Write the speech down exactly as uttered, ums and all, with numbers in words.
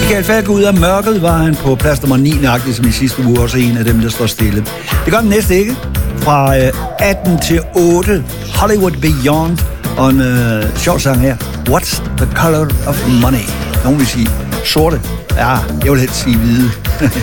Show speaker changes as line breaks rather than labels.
Michael Falk ud af mørket var han på plads nummer ni, nøjagtigt som i sidste uge, også en af dem, der står stille. Det gør den næste ikke. Fra øh, atten til otte, Hollywood Beyond, og en øh, sjov sang her. What's the color of money? Nogen vil sige sorte. Ja, jeg vil helst sige hvide.